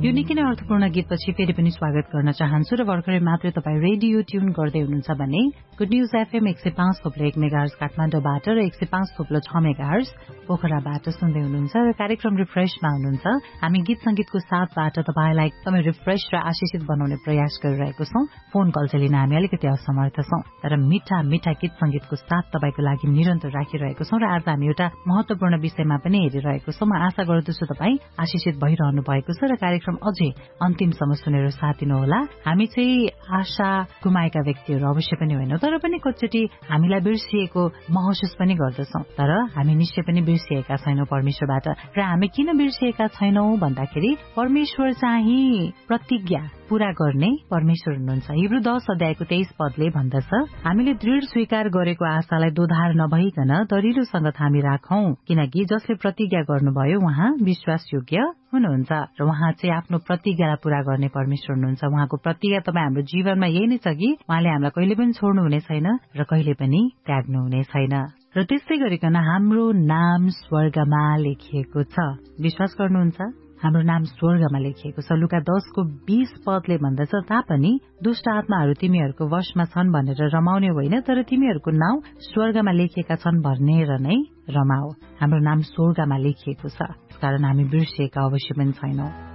यो निकै नै अर्थपूर्ण गीतपछि फेरि पनि स्वागत गर्न चाहन्छु र भर्खरै मात्र तपाईँ रेडियो ट्युन गर्दै हुनुहुन्छ भने गुड न्यूज एफएम 105.1 मेगाहर्ज काठमाडौँबाट र 105.6 मेगाहर्ज पोखराबाट सुन्दै हुनुहुन्छ र कार्यक्रम रिफ्रेशमा हुनुहुन्छ। हामी गीत संगीतको साथबाट तपाईलाई एकदमै रिफ्रेश र आशिषित बनाउने प्रयास गरिरहेको छौं। फोन कल चाहिँ लिन हामी अलिकति असमर्थ छौं, तर मिठा मिठा गीत संगीतको साथ तपाईको लागि निरन्तर राखिरहेको छौं र आज हामी एउटा महत्वपूर्ण विषयमा पनि हेरिरहेको छौं। म आशा गर्दछु तपाईँ आशिषित भइरहनु भएको छ र कार्यक्रम अझै अन्तिमसम्म सुनेर साथ दिनुहोला। हामी चाहिँ आशा गुमाएका व्यक्तिहरू अवश्य पनि होइनौं, तर पनि कतिचोटि हामीलाई बिर्सिएको महसुस पनि गर्दछौं। तर हामी निश्चय पनि बिर्सिएका छैनौं परमेश्वरबाट। र हामी किन बिर्सिएका छैनौं भन्दाखेरि परमेश्वर चाहिँ प्रतिज्ञा पूरा गर्ने परमेश्वर हुनुहुन्छ। हिब्रू 10 अध्यायको 23 पदले भन्दछ, हामीले दृढ स्वीकार गरेको आशालाई दोधार नभइकन दरिलोसँग थामी राखौं, किनकि जसले प्रतिज्ञा गर्नुभयो उहाँ विश्वासयोग्य हुनुहुन्छ र उहाँ चाहिँ आफ्नो प्रतिज्ञालाई पूरा गर्ने परमेश्वर हुनुहुन्छ। उहाँको प्रतिज्ञा तपाईँ हाम्रो जीवनमा यही नै छ कि उहाँले हामीलाई कहिले पनि छोड्नु हुने छैन र कहिले पनि त्याग्नु हुने छैन। र त्यस्तै गरिकन हाम्रो नाम स्वर्गमा लेखिएको छ। विश्वास गर्नुहुन्छ? हाम्रो नाम स्वर्गमा लेखिएको छ। लुका 10:20 पदले भन्दछ, तापनि दुष्ट आत्माहरू तिमीहरूको वशमा छन् भनेर रमाउने होइन, तर तिमीहरूको नाउँ स्वर्गमा लेखिएका छन् भनेर नै रमाओ। हाम्रो नाम स्वर्गमा लेखिएको छ, कारण हामी बिर्सिएका अवश्य पनि छैनौं।